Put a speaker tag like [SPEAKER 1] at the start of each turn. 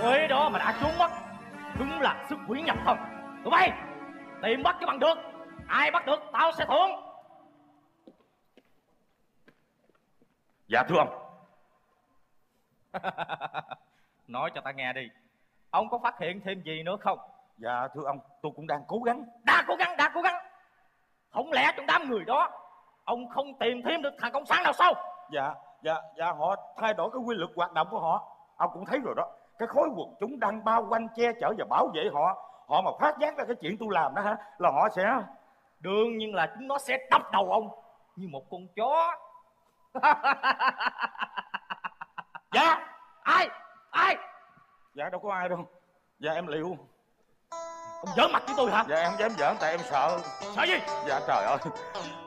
[SPEAKER 1] Ôi đó mà đã trốn mất, đúng là sức quỷ nhập thần. Tụi bay tìm bắt cho bằng được, ai bắt được tao sẽ thưởng.
[SPEAKER 2] Dạ thưa ông.
[SPEAKER 1] Nói cho ta nghe đi, ông có phát hiện thêm gì nữa không?
[SPEAKER 2] Dạ thưa ông, tôi cũng đang cố gắng.
[SPEAKER 1] Đã cố gắng. Không lẽ trong đám người đó ông không tìm thêm được thằng công sản nào sao?
[SPEAKER 2] Dạ họ thay đổi cái quy luật hoạt động của họ. Ông cũng thấy rồi đó, cái khối quần chúng đang bao quanh che chở và bảo vệ họ. Họ mà phát giác ra cái chuyện tôi làm đó hả, là họ sẽ...
[SPEAKER 1] Đương nhiên là chúng nó sẽ đập đầu ông như một con chó.
[SPEAKER 2] Dạ.
[SPEAKER 1] Ai?
[SPEAKER 2] Dạ đâu có ai đâu. Dạ em liệu.
[SPEAKER 1] Ông giỡn mặt với tôi hả?
[SPEAKER 2] Dạ em dám giỡn tại em sợ.
[SPEAKER 1] Sợ gì?
[SPEAKER 2] Dạ trời ơi,